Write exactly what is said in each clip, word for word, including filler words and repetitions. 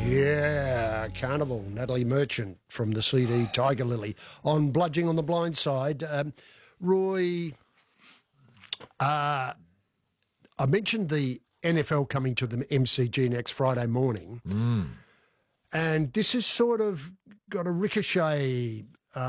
Yeah, Carnival, Natalie Merchant from the C D Tiger Lily on Bludging on the Blind Side. Um, Roy, uh, I mentioned the N F L coming to the M C G next Friday morning, Mm. and this has sort of got a ricochet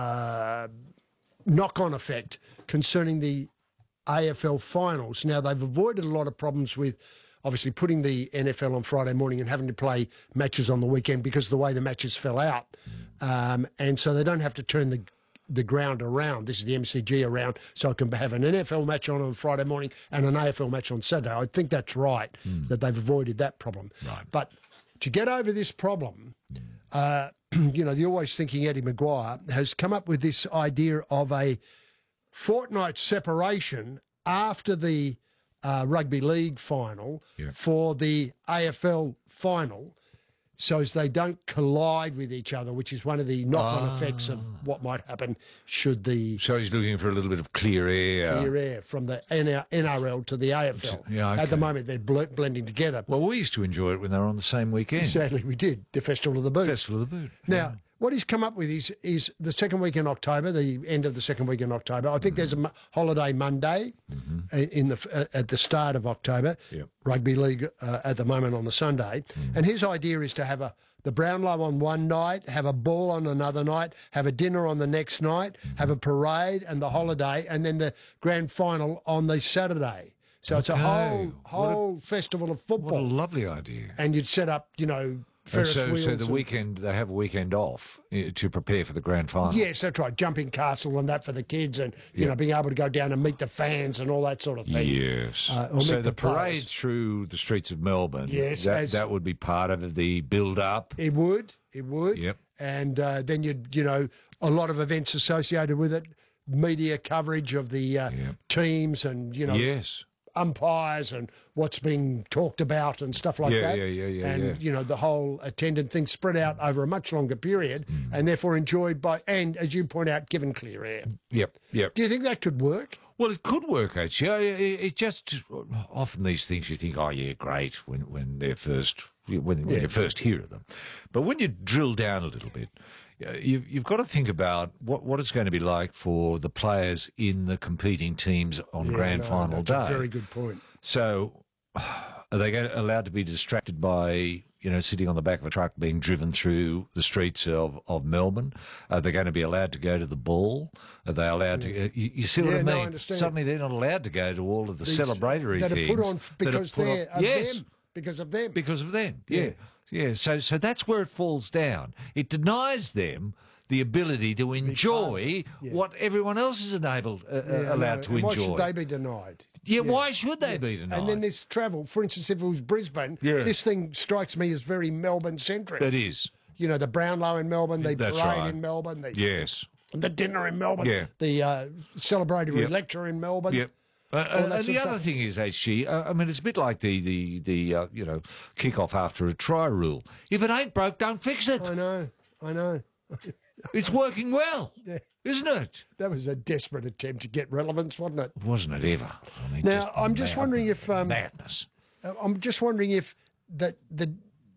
uh, knock-on effect concerning the A F L finals. Now, they've avoided a lot of problems with obviously putting the N F L on Friday morning and having to play matches on the weekend because of the way the matches fell out. Um, and so they don't have to turn the the ground around. This is the M C G around, so I can have an N F L match on on Friday morning and an A F L match on Saturday. I think that's right, mm. that they've avoided that problem. Right. But to get over this problem, mm. uh, you know, the always thinking Eddie Maguire has come up with this idea of a fortnight separation after the Uh, rugby league final yeah. for the A F L final, so as they don't collide with each other, which is one of the knock-on ah. effects of what might happen should the... So he's looking for a little bit of clear air. Clear air from the N R L to the A F L. Yeah, okay. At the moment, they're bl- blending together. Well, we used to enjoy it when they were on the same weekend. Sadly, we did. The Festival of the Boot. Festival of the Boot. Now, yeah. what he's come up with is is the second week in October, the end of the second week in October. I think mm-hmm. there's a mo- holiday Monday mm-hmm. in the uh, at the start of October. Yep. Rugby league uh, at the moment on the Sunday, mm-hmm. and his idea is to have a the Brownlow on one night, have a ball on another night, have a dinner on the next night, mm-hmm. have a parade and the holiday, and then the grand final on the Saturday. So okay. it's a whole whole a, festival of football. What a lovely idea! And you'd set up, you know. Ferris so, wheels so the and, weekend, they have a weekend off uh, to prepare for the grand final. Yes, that's right. Jumping castle and that for the kids, and you yep. know, being able to go down and meet the fans and all that sort of thing. Yes. Uh, so the, the parade players. through the streets of Melbourne. Yes, that, as, that would be part of the build-up. It would. It would. Yep. And uh, then you'd, you know, a lot of events associated with it, media coverage of the uh, yep. teams, and you know. Yes. Umpires and what's being talked about and stuff like yeah, that. Yeah, yeah, yeah, and, yeah. you know, the whole attendant thing spread out over a much longer period mm. and therefore enjoyed by, and as you point out, given clear air. Yep, yep. Do you think that could work? Well, it could work, actually. It, it just, often these things you think, oh, yeah, great, when, when they're first, when, when yeah. you first hear of them. But when you drill down a little bit, You've, you've got to think about what, what it's going to be like for the players in the competing teams on yeah, grand no, final that's day. A very good point. So, are they going to, allowed to be distracted by, you know, sitting on the back of a truck being driven through the streets of, of Melbourne? Are they going to be allowed to go to the ball? Are they allowed to? Uh, you, you see what yeah, I mean? No, I understand. Suddenly, they're not allowed to go to all of the These, celebratory that things are put on because put they're on, of yes, them. Because of them. Because of them. Yeah. Yeah. Yeah. So, so that's where it falls down. It denies them the ability to enjoy yeah. what everyone else is enabled, uh, yeah, allowed no. to and enjoy. Why should they be denied? Yeah, yeah. why should they yeah. be denied? And then this travel, for instance, if it was Brisbane, yeah. this thing strikes me as very Melbourne-centric. It is. You know, the Brownlow in Melbourne, the That's parade right. in Melbourne, the, yes. the dinner in Melbourne, yeah. the uh, celebratory yep. lecture in Melbourne. Yep. Uh, and the other stuff. thing is, H G, uh, I mean, it's a bit like the, the, the uh, you know, kick-off after a try rule. If it ain't broke, don't fix it. I know, I know. It's working well, yeah. isn't it? That was a desperate attempt to get relevance, wasn't it? Wasn't it ever? I mean, now, just I'm just mad, wondering if... Um, madness. I'm just wondering if that the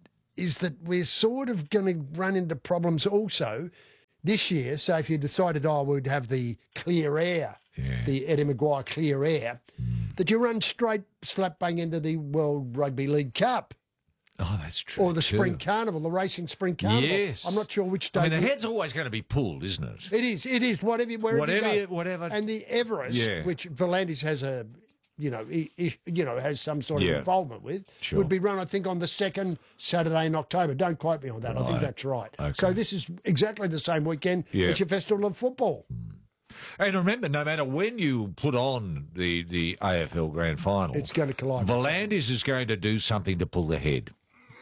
is that we're sort of going to run into problems also this year. So if you decided, oh, we'd have the clear air, yeah. the Eddie Maguire clear air, mm. that you run straight slap bang into the World Rugby League Cup. Oh, that's true. Or the too. Spring Carnival, the Racing Spring Carnival. Yes. I'm not sure which day. I mean, the head's always going to be pulled, isn't it? It is. It is. Whatever, wherever whatever, you go. whatever. And the Everest, yeah. which Volandis has a, you know, he, he, you know, has some sort of yeah. involvement with, sure. would be run, I think, on the second Saturday in October. Don't quote me on that. Right. I think that's right. Okay. So this is exactly the same weekend yeah. as your Festival of Football. Mm. And remember, no matter when you put on the, the A F L Grand Final, it's going to collide. Volandis is going to do something to pull the head.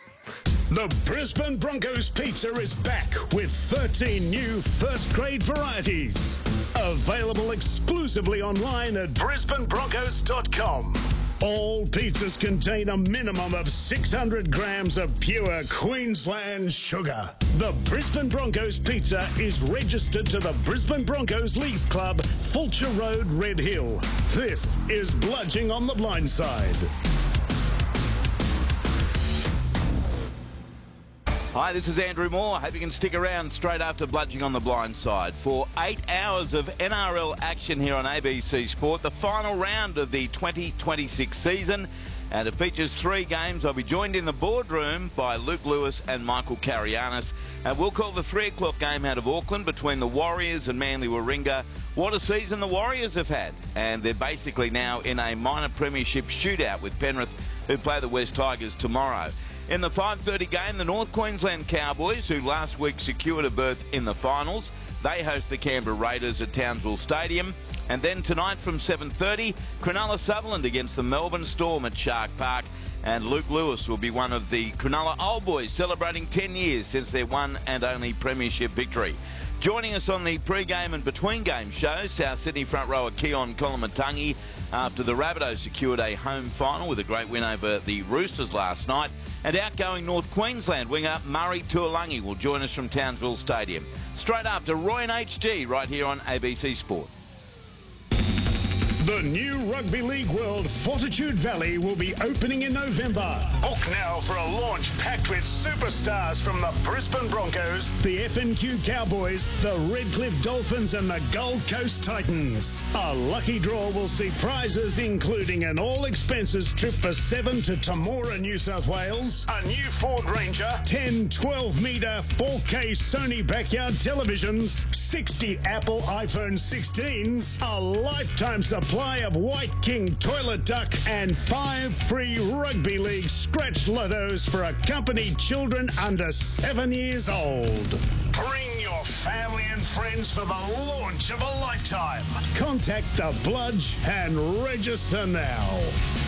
The Brisbane Broncos pizza is back with thirteen new first-grade varieties. Available exclusively online at brisbane broncos dot com. All pizzas contain a minimum of six hundred grams of pure Queensland sugar. The Brisbane Broncos pizza is registered to the Brisbane Broncos Leagues Club, Fulcher Road, Red Hill. This is Bludging on the Blind Side. Hi, this is Andrew Moore. Hope you can stick around straight after Bludging on the Blind Side for eight hours of N R L action here on A B C Sport, the final round of the twenty twenty-six season. And it features three games. I'll be joined in the boardroom by Luke Lewis and Michael Carianis. And we'll call the three o'clock game out of Auckland between the Warriors and Manly Warringah. What a season the Warriors have had. And they're basically now in a minor premiership shootout with Penrith, who play the West Tigers tomorrow. In the five thirty game, the North Queensland Cowboys, who last week secured a berth in the finals, they host the Canberra Raiders at Townsville Stadium. And then tonight from seven thirty, Cronulla Sutherland against the Melbourne Storm at Shark Park. And Luke Lewis will be one of the Cronulla Old Boys celebrating ten years since their one and only premiership victory. Joining us on the pre-game and between-game show, South Sydney front rower Keon Kolomatangi, after the Rabbitohs secured a home final with a great win over the Roosters last night. And outgoing North Queensland winger Murray Tuolangi will join us from Townsville Stadium. Straight after Roy and H G right here on A B C Sport. The new Rugby League World Fortitude Valley will be opening in November. Book now for a launch packed with superstars from the Brisbane Broncos, the F N Q Cowboys, the Redcliffe Dolphins and the Gold Coast Titans. A lucky draw will see prizes including an all-expenses trip for seven to Temora, New South Wales, a new Ford Ranger, ten twelve metre four K Sony backyard televisions, sixty Apple iPhone sixteens, a lifetime supply of White King toilet duck, and five free Rugby League scratch lottos for accompanied children under seven years old. Bring your family and friends for the launch of a lifetime. Contact the Bludge and register now.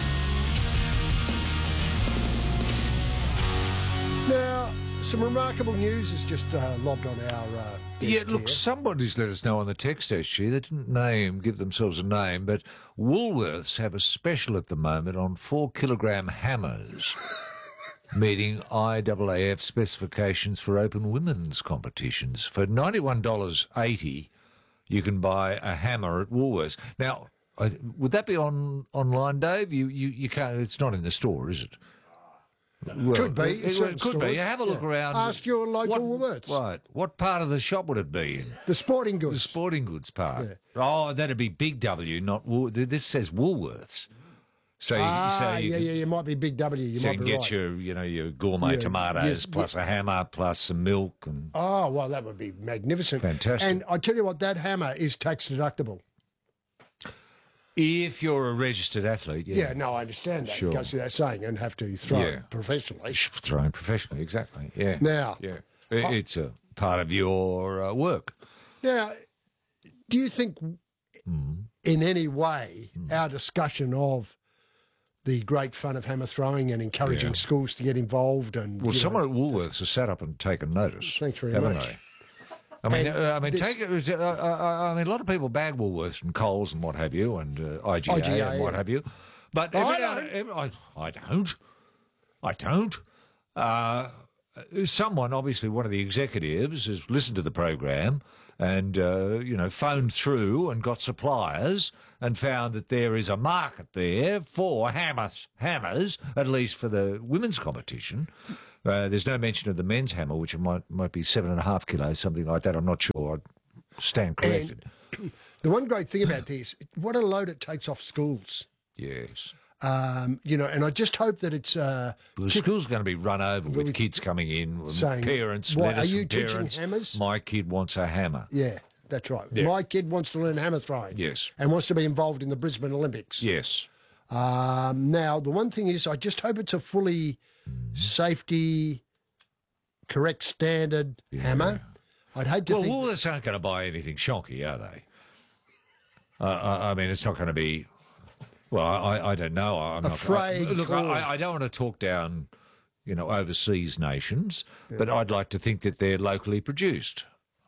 Now, some remarkable news is just uh, lobbed on our uh, desk Yeah, look, here. somebody's let us know on the text, actually. They didn't name, give themselves a name, but Woolworths have a special at the moment on four kilogram hammers, meeting I A A F specifications for open women's competitions. For ninety-one dollars eighty, you can buy a hammer at Woolworths. Now, I, would that be on online, Dave? You, you, you can't. It's not in the store, is it? Well, Could be. It, Certain it could be. stores. Have a look Yeah. around. Ask your local what, Woolworths. Right. What part of the shop would it be in? The sporting The goods. sporting goods part. Oh, that'd be Big W, not Wool. This says Woolworths. So, you, ah, so you yeah, can, yeah, you might be Big W. You so might you can be get right. your, you know, your gourmet Yeah, tomatoes yeah, plus a hammer plus some milk and Oh, well, that would be magnificent. Fantastic. And I tell you what, that hammer is tax deductible. if you're a registered athlete, yeah, Yeah, no, I understand that. Sure. It goes without saying and have to throw Yeah. it professionally. thrown professionally, exactly. Yeah, Now- yeah, It- it's a part of your uh, work. Now, do you think Hmm. in any way our discussion of the great fun of hammer throwing and encouraging Yeah. schools to get involved and Well, you know, someone at Woolworths has sat up and taken notice. Thanks very haven't much. they? I mean, And uh, I mean, this- take it. Uh, I, I mean, a lot of people bag Woolworths and Coles and what have you, and uh, I G A, I G A, and what yeah. have you. But I every now- don't. every- I, I don't. I don't. Uh, someone, obviously, one of the executives, has listened to the program and uh, you know phoned through and got suppliers and found that there is a market there for hammers, hammers at least for the women's competition. Uh, there's no mention of the men's hammer, which might might be seven and a half kilos, something like that. I'm not sure. I'd stand corrected. The one great thing about this, what a load it takes off schools. Yes. Um, you know, and I just hope that it's uh, Well, the school's going to be run over with kids coming in, Saying, parents, "Why, letters are you from teaching parents. hammers?" My kid wants a hammer. yeah, that's right. Yeah. My kid wants to learn hammer throwing. Yes. And wants to be involved in the Brisbane Olympics. Yes. Um, now, the one thing is, I just hope it's a fully safety, correct standard hammer. I'd hate to Well, think. Woolworths aren't going to buy anything shonky, are they? Uh, I, I mean, it's not going to be. Well, I, I don't know. I'm Afraid Not, I, look, call. I, I don't want to talk down, you know, overseas nations, but I'd like to think that they're locally produced.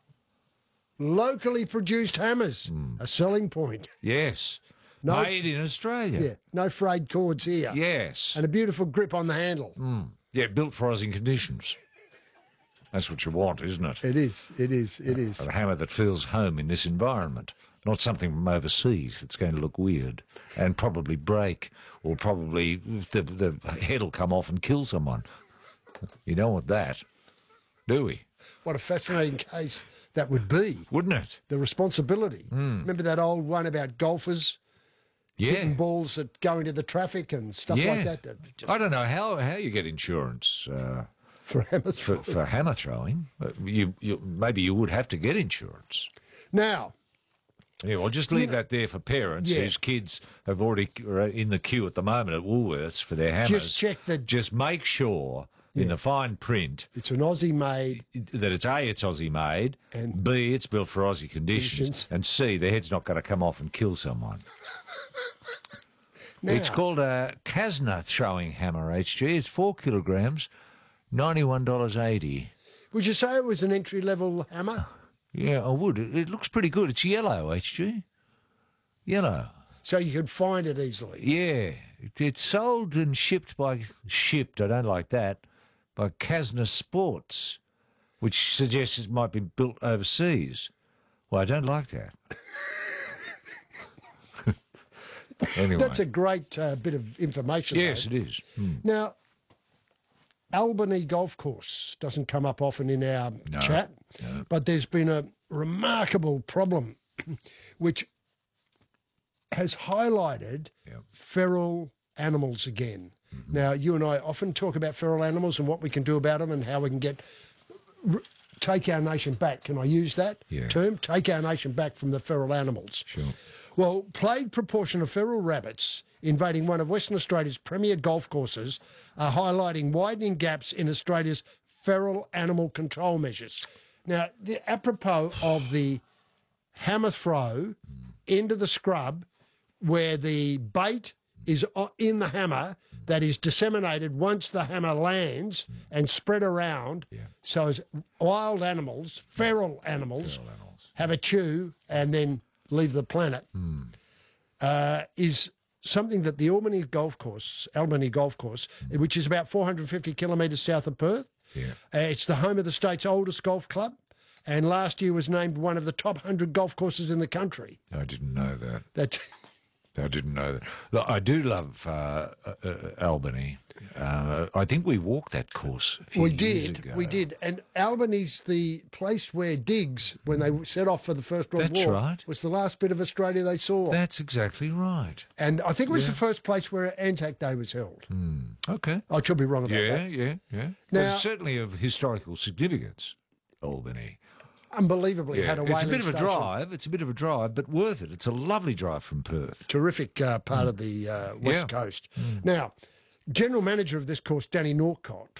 Locally produced hammers, a selling point. Yes. No- Made in Australia. Yeah, no frayed cords here. Yes. And a beautiful grip on the handle. Yeah, built for Aussie conditions. That's what you want, isn't it? It is, it is, it is. A hammer that feels home in this environment, not something from overseas that's going to look weird and probably break, or probably the the head will come off and kill someone. You don't want that. Do we? What a fascinating case that would be. Wouldn't it? The responsibility. Remember that old one about golfers Yeah. hitting balls that go into the traffic and stuff yeah. like that? that just I don't know how, how you get insurance uh, for hammer for, throw. for hammer throwing. But you, you maybe you would have to get insurance. Now, Yeah, well, just leave that there for parents Yeah. whose kids have already are in the queue at the moment at Woolworths for their hammers. Just check that- Just make sure in the fine print it's an Aussie made. that it's A, it's Aussie made, And- B, it's built for Aussie conditions, Conditions. and C, the head's not going to come off and kill someone. Now, It's called a Kasna throwing hammer, H G. It's four kilograms, ninety-one dollars eighty. would you say it was an entry level hammer? Yeah, I would. It, it looks pretty good. It's yellow, H G. Yellow. So you could find it easily. Yeah, it, it's sold and shipped by shipped. I don't like that by Kasna Sports, which suggests it might be built overseas. Well, I don't like that. Anyway, That's a great uh, bit of information. yes, though. it is. Hmm. Now, Albany Golf Course doesn't come up often in our No, chat, but there's been a remarkable problem which has highlighted Yeah. feral animals again. Now, you and I often talk about feral animals and what we can do about them and how we can get r- take our nation back. Can I use that Yeah. term? Take our nation back from the feral animals. Sure. Well, plague proportion of feral rabbits invading one of Western Australia's premier golf courses are highlighting widening gaps in Australia's feral animal control measures. Now, the, apropos of the hammer throw into the scrub where the bait is o- in the hammer that is disseminated once the hammer lands and spread around so as wild animals, feral animals, have a chew and then leave the planet, uh, is something that the Albany Golf Course, Albany Golf Course, which is about four hundred fifty kilometres south of Perth. Yeah. Uh, it's the home of the state's oldest golf club, and last year was named one of the top one hundred golf courses in the country. I didn't know that. That's I didn't know that. Look, I do love uh, uh, uh, Albany. Uh, I think we walked that course a few we years did, ago. we did, and Albany's the place where Diggs, when they set off for the First World That's War, right. was the last bit of Australia they saw, That's exactly right. and I think it was the first place where Anzac Day was held. Okay. I could be wrong about Yeah, that. yeah, yeah. Now- Well, it's certainly of historical significance, Albany. Unbelievably, had a it's a bit whaling of a station. drive. It's a bit of a drive, but worth it. It's a lovely drive from Perth. Terrific uh, part of the uh, West Yeah. Coast. Now, general manager of this course, Danny Norcott,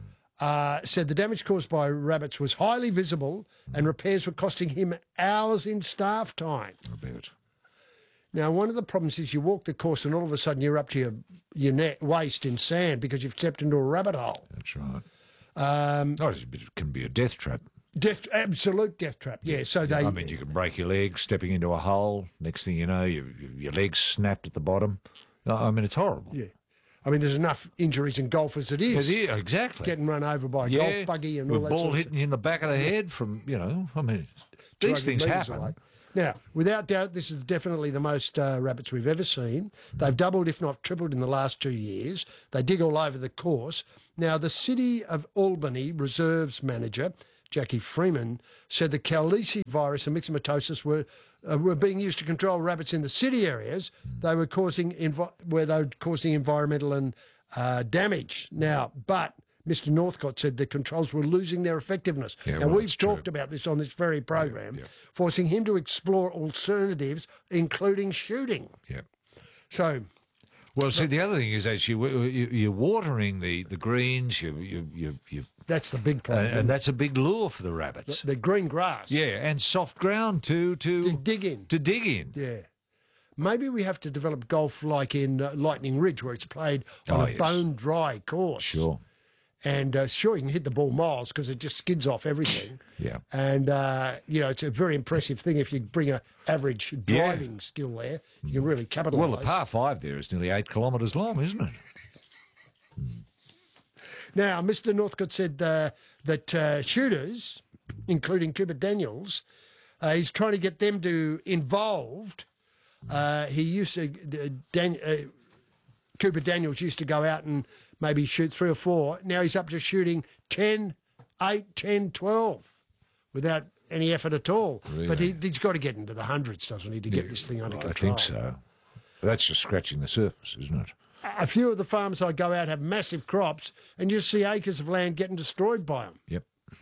uh, said the damage caused by rabbits was highly visible and repairs were costing him hours in staff time. I bet. Now, one of the problems is you walk the course and all of a sudden you're up to your, your neck, waist in sand because you've stepped into a rabbit hole. That's right. Um, oh, it's a bit- it can be a death trap. Death, absolute death trap. Yeah, so they. I mean, you can break your leg stepping into a hole. Next thing you know, you, you, your leg's snapped at the bottom. I mean, it's horrible. yeah. I mean, there's enough injuries in golf as it is. Yeah, exactly. Getting run over by a yeah, golf buggy and with all that ball sort of hitting you in the back of the head from, you know, I mean, these two hundred things metres happen. away. Now, without doubt, this is definitely the most uh, rabbits we've ever seen. They've doubled, if not tripled, in the last two years. They dig all over the course. Now, the City of Albany Reserves manager, Jackie Freeman, said the Cowlesi virus and myxomatosis were uh, were being used to control rabbits in the city areas. They were causing envi- where they were causing environmental and uh, damage. Now, but Mister Northcott said the controls were losing their effectiveness. Yeah, now, well, we've that's true. talked about this on this very program, yeah. forcing him to explore alternatives, including shooting. Yeah. So, Well, see, the other thing is, as you, you you're watering the, the greens, you you you, you that's the big uh, problem. and that's a big lure for the rabbits. the green grass. Yeah, and soft ground to to To dig in. To dig in. Yeah. Maybe we have to develop golf like in uh, Lightning Ridge, where it's played on Oh, a yes. bone-dry course. Sure. And uh, sure, you can hit the ball miles because it just skids off everything. Yeah. And, uh, you know, it's a very impressive thing if you bring a average driving skill there. You can really capitalise. Well, the par five there is nearly eight kilometres long, isn't it? Now, Mister Northcott said uh, that uh, shooters, including Cooper Daniels, uh, he's trying to get them to involved. Uh, he used to, uh, Dan, uh, Cooper Daniels used to go out and maybe shoot three or four. Now he's up to shooting ten eight, ten, twelve without any effort at all. But he, Really? he's got to get into the hundreds, doesn't he, to get this thing under I control? think so. That's just scratching the surface, isn't it? A few of the farms I go out have massive crops, and you see acres of land getting destroyed by them. Yep.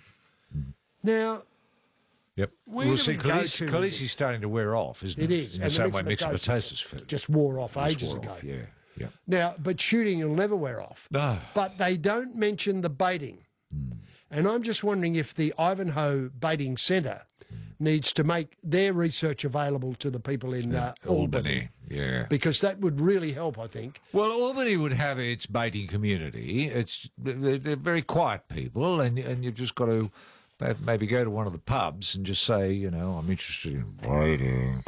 Now, Yep. Where well, do see, we go Khaleesi, to with Khaleesi's this? starting to wear off, isn't It it? is, In and the the same way myxomatosis myxomatosis food. just wore off Just ages wore ago. off, yeah, yeah. Now, but shooting will never wear off. No. But they don't mention the baiting. And I'm just wondering if the Ivanhoe Baiting Centre needs to make their research available to the people in uh, Albany. Albany, yeah. Because that would really help, I think. Well, Albany would have its baiting community. It's they're, they're very quiet people, and and you've just got to maybe go to one of the pubs and just say, you know, I'm interested in baiting,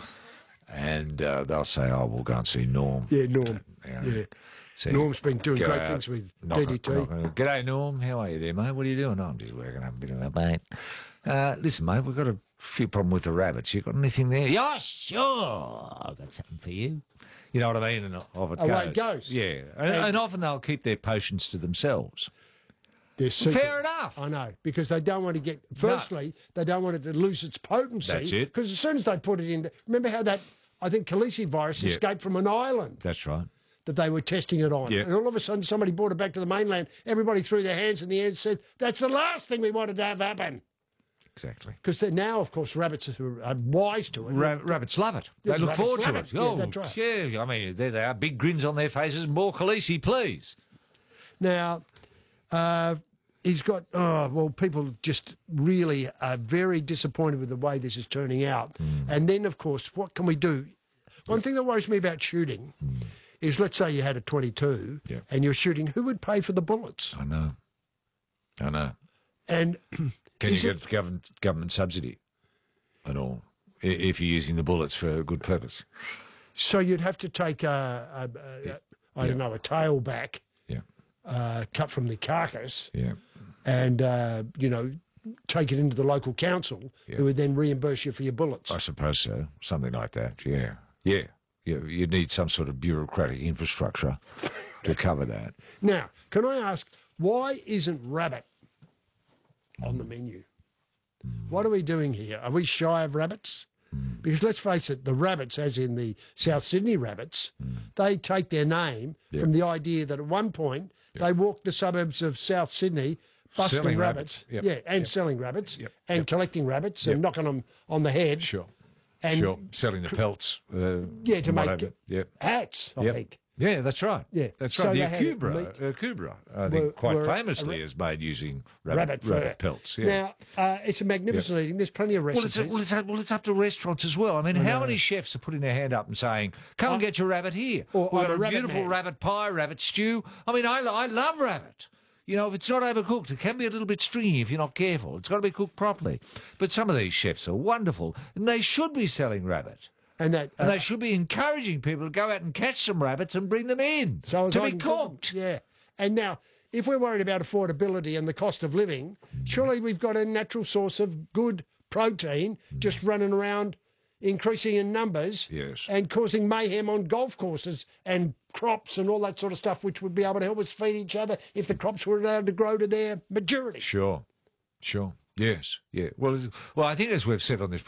and uh, they'll say, oh, we'll go and see Norm. Yeah, Norm. Yeah. Yeah. So Norm's been doing go great out, things with knock D on- D T. knock on- G'day, Norm. How are you there, mate? What are you doing? Oh, I'm just working up a bit of a bait. Uh, listen, mate, we've got a few problem with the rabbits. You got anything there? Yeah, sure. I've got something for you. You know what I mean? And off it Away goes. it goes. Yeah. And, and often they'll keep their potions to themselves. They're secret. Fair enough. I know, because they don't want to get. Firstly, they don't want it to lose its potency. That's it. Because as soon as they put it in, remember how that I think Khaleesi virus Yeah. escaped from an island That's right. that they were testing it on, Yeah. and all of a sudden somebody brought it back to the mainland. Everybody threw their hands in the air and said, "That's the last thing we wanted to have happen." Exactly. Because now, of course, rabbits are, are wise to it. Ra- rabbits love it. Yeah, They look rabbits forward to love it. it. Yeah, Oh, that's right. yeah. I mean, there they are, big grins on their faces. More Khaleesi, please. Now, uh, he's got, oh, well, people just really are very disappointed with the way this is turning out. Hmm. And then, of course, what can we do? One thing that worries me about shooting is, let's say you had a twenty-two Yeah. and you're shooting, who would pay for the bullets? I know. I know. And Can is you it- get government government subsidy at all i- if you're using the bullets for a good purpose? so you'd have to take a, a, a, a I don't know, a tail back, Yeah, uh, cut from the carcass, yeah, and, uh, you know, take it into the local council, who would then reimburse you for your bullets. I suppose so. Something like that. Yeah, yeah, yeah. You need some sort of bureaucratic infrastructure to cover that. Now, can I ask, why isn't rabbit on the menu? What are we doing here? Are we shy of rabbits? Because let's face it, the rabbits, as in the South Sydney rabbits, they take their name from the idea that at one point they walked the suburbs of South Sydney busting Selling rabbits, rabbits, yep, yeah, and yep. selling rabbits, Yep, and yep. collecting rabbits and knocking them on the head. Sure, And sure. Selling the pelts. Uh, yeah, to make whatever. Yep. hats, I Yep. think. Yeah, that's right. Yeah. that's So right. they The had Akubra, meat- uh, Akubra, I think, were- quite were a famously ra- is made using Rabbit, rabbit, fur. rabbit pelts. Yeah. Now, uh, it's a magnificent eating. There's plenty of Well, recipes. it's, well, it's, well, it's up to restaurants as well. I mean, how many chefs are putting their hand up and saying, come and get your rabbit here? Or We've I'm got a a rabbit beautiful man. rabbit pie, rabbit stew. I mean, I, I love rabbit. You know, if it's not overcooked, it can be a little bit stringy if you're not careful. It's got to be cooked properly. But some of these chefs are wonderful, and they should be selling rabbit. and that, uh, And they should be encouraging people to go out and catch some rabbits and bring them in So as to I be can cook them. cooked. Yeah. And now, if we're worried about affordability and the cost of living, surely we've got a natural source of good protein just running around, increasing in numbers, Yes. and causing mayhem on golf courses and crops and all that sort of stuff, which would be able to help us feed each other if the crops were allowed to grow to their maturity. Sure, sure. Yes, yeah. Well, it's- well, I think as we've said on this